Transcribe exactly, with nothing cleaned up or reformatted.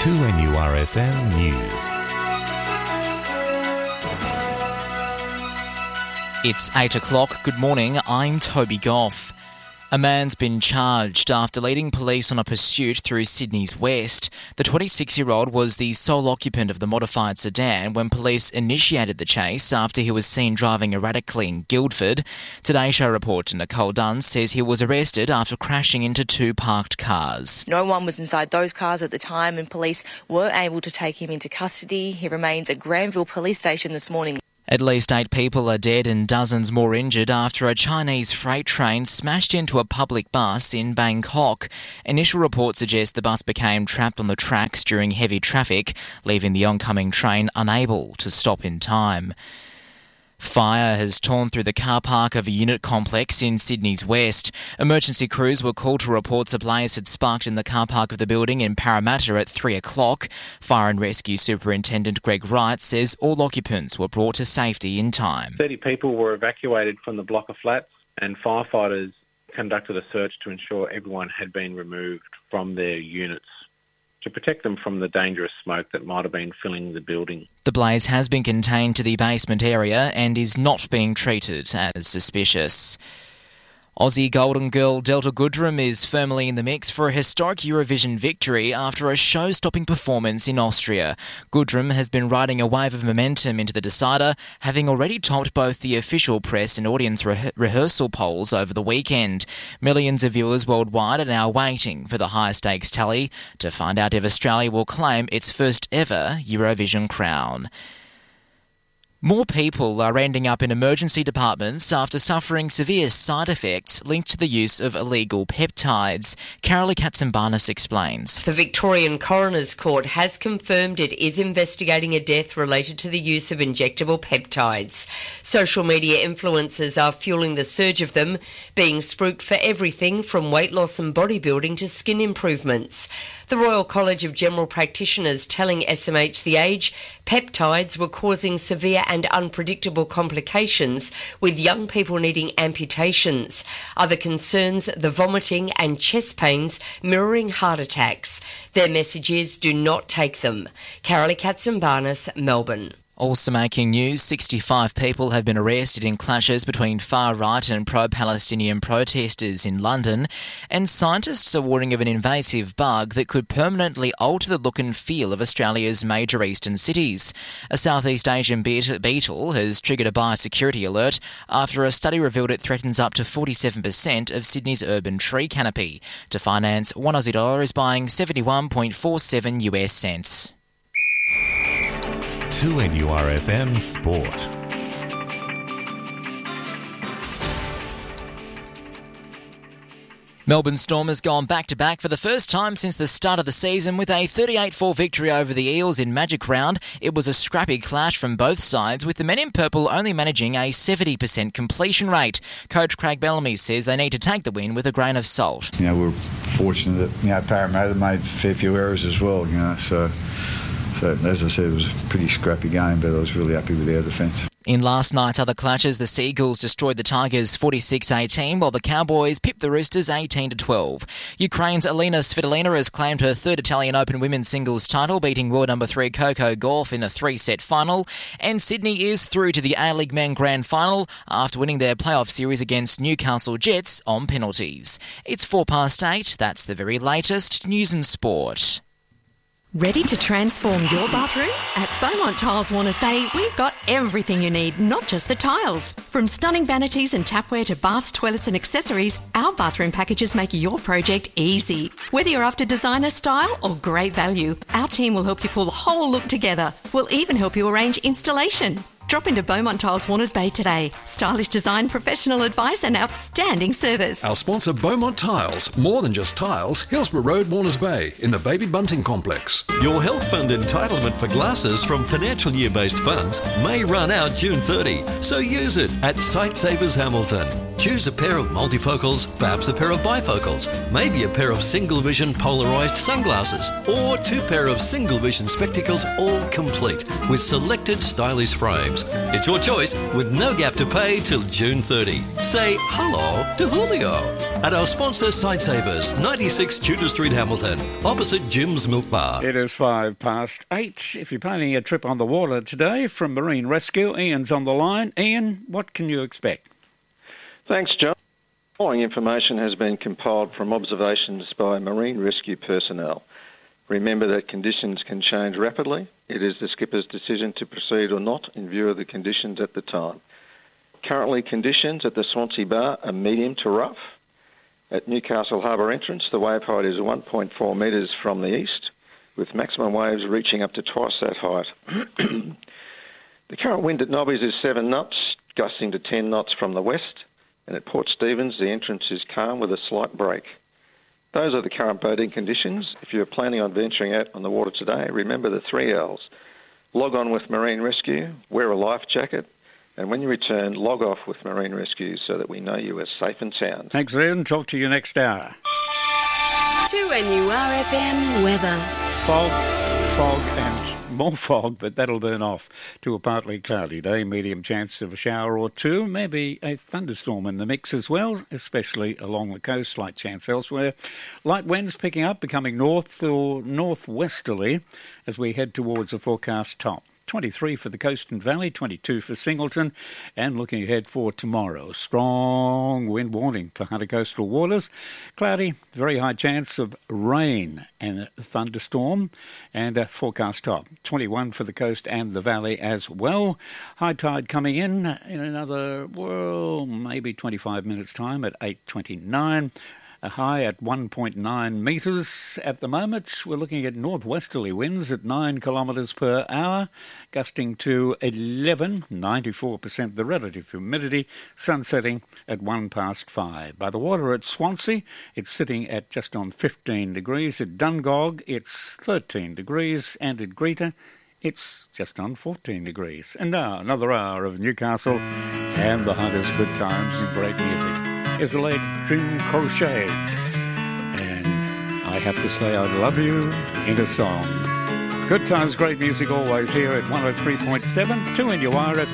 two N U R F M News. It's eight o'clock. Good morning, I'm Toby Goff. A man's been charged after leading police on a pursuit through Sydney's west. The twenty-six-year-old was the sole occupant of the modified sedan when police initiated the chase after he was seen driving erratically in Guildford. Today Show reporter Nicole Dunn says he was arrested after crashing into two parked cars. No one was inside those cars at the time and police were able to take him into custody. He remains at Granville Police Station this morning. At least eight people are dead and dozens more injured after a Chinese freight train smashed into a public bus in Bangkok. Initial reports suggest the bus became trapped on the tracks during heavy traffic, leaving the oncoming train unable to stop in time. Fire has torn through the car park of a unit complex in Sydney's west. Emergency crews were called to report a blaze had sparked in the car park of the building in Parramatta at three o'clock. Fire and Rescue Superintendent Greg Wright says all occupants were brought to safety in time. thirty people were evacuated from the block of flats and firefighters conducted a search to ensure everyone had been removed from their units to protect them from the dangerous smoke that might have been filling the building. The blaze has been contained to the basement area and is not being treated as suspicious. Aussie Golden Girl Delta Goodrem is firmly in the mix for a historic Eurovision victory after a show-stopping performance in Austria. Goodrem has been riding a wave of momentum into the decider, having already topped both the official press and audience re- rehearsal polls over the weekend. Millions of viewers worldwide are now waiting for the high-stakes tally to find out if Australia will claim its first ever Eurovision crown. More people are ending up in emergency departments after suffering severe side effects linked to the use of illegal peptides. Carolee Katsimbarnis explains. The Victorian Coroner's Court has confirmed it is investigating a death related to the use of injectable peptides. Social media influencers are fueling the surge of them, being spruiked for everything from weight loss and bodybuilding to skin improvements. The Royal College of General Practitioners telling S M H The Age peptides were causing severe and unpredictable complications, with young people needing amputations. Other concerns, the vomiting and chest pains mirroring heart attacks. Their message is do not take them. Carolee Katsimbarnis, Melbourne. Also making news, sixty-five people have been arrested in clashes between far-right and pro-Palestinian protesters in London, and scientists are warning of an invasive bug that could permanently alter the look and feel of Australia's major eastern cities. A Southeast Asian beetle has triggered a biosecurity alert after a study revealed it threatens up to forty-seven percent of Sydney's urban tree canopy. To finance, one Aussie dollar is buying seventy-one point four seven U S cents. two N U R F M Sport. Melbourne Storm has gone back-to-back for the first time since the start of the season with a thirty-eight four victory over the Eels in Magic Round. It was a scrappy clash from both sides, with the men in purple only managing a seventy percent completion rate. Coach Craig Bellamy says they need to take the win with a grain of salt. You know, we're fortunate that, you know, Parramatta made a fair few errors as well, you know, so... So, as I said, it was a pretty scrappy game, but I was really happy with our defence. In last night's other clashes, the Seagulls destroyed the Tigers forty-six eighteen, while the Cowboys pipped the Roosters eighteen to twelve. Ukraine's Alina Svitolina has claimed her third Italian Open women's singles title, beating world number three Coco Gauff in a three-set final. And Sydney is through to the A-League Men Grand Final after winning their playoff series against Newcastle Jets on penalties. It's four past eight. That's the very latest news and sport. Ready to transform your bathroom? At Beaumont Tiles Warners Bay, we've got everything you need, not just the tiles. From stunning vanities and tapware to baths, toilets and accessories, our bathroom packages make your project easy. Whether you're after designer style or great value, our team will help you pull the whole look together. We'll even help you arrange installation. Drop into Beaumont Tiles Warners Bay today. Stylish design, professional advice and outstanding service. Our sponsor Beaumont Tiles. More than just tiles. Hillsborough Road, Warners Bay, in the Baby Bunting Complex. Your health fund entitlement for glasses from financial year-based funds may run out June thirtieth, so use it at Sightsavers Hamilton. Choose a pair of multifocals, perhaps a pair of bifocals, maybe a pair of single vision polarised sunglasses, or two pair of single vision spectacles, all complete with selected stylish frames. It's your choice with no gap to pay till June thirtieth. Say hello to Julio at our sponsor Sightsavers, ninety-six Tudor Street, Hamilton, opposite Jim's Milk Bar. It is five past eight. If you're planning a trip on the water today from Marine Rescue, Ian's on the line. Ian, what can you expect? Thanks, John. Following information has been compiled from observations by marine rescue personnel. Remember that conditions can change rapidly. It is the skipper's decision to proceed or not in view of the conditions at the time. Currently, conditions at the Swansea Bar are medium to rough. At Newcastle Harbour entrance, the wave height is one point four metres from the east, with maximum waves reaching up to twice that height. The current wind at Nobby's is seven knots, gusting to ten knots from the west, and at Port Stephens, the entrance is calm with a slight break. Those are the current boating conditions. If you're planning on venturing out on the water today, remember the three L's. Log on with Marine Rescue, wear a life jacket, and when you return, log off with Marine Rescue so that we know you are safe and sound. Thanks, Ian. Talk to you next hour. two N U R F M weather. Fog, fog and more fog, but that'll burn off to a partly cloudy day. Medium chance of a shower or two, maybe a thunderstorm in the mix as well, especially along the coast. Slight chance elsewhere. Light winds picking up, becoming north or northwesterly as we head towards a forecast top. twenty-three for the Coast and Valley, twenty-two for Singleton, and looking ahead for tomorrow. Strong wind warning for Hunter coastal waters. Cloudy, very high chance of rain and a thunderstorm, and a forecast top. twenty-one for the Coast and the Valley as well. High tide coming in in another, well, maybe twenty-five minutes' time at eight twenty-nine. A high at one point nine metres at the moment. We're looking at northwesterly winds at nine kilometres per hour, gusting to eleven, ninety-four percent the relative humidity, sun setting at one past five. By the water at Swansea, it's sitting at just on fifteen degrees. At Dungog, it's thirteen degrees, and at Greta, it's just on fourteen degrees. And now, another hour of Newcastle and the Hunters' good times and great music. Is the late Jim Crochet, and I have to say I love you in a song. Good times, great music always here at one oh three point seven, two N U R F M.